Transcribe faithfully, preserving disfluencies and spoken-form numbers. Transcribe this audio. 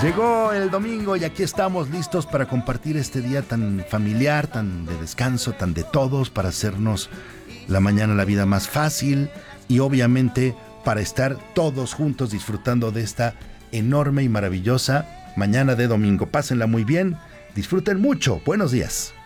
Llegó el domingo y aquí estamos listos para compartir este día tan familiar, tan de descanso, tan de todos, para hacernos la mañana la vida más fácil y obviamente para estar todos juntos disfrutando de esta enorme y maravillosa mañana de domingo. Pásenla muy bien, disfruten mucho. Buenos días.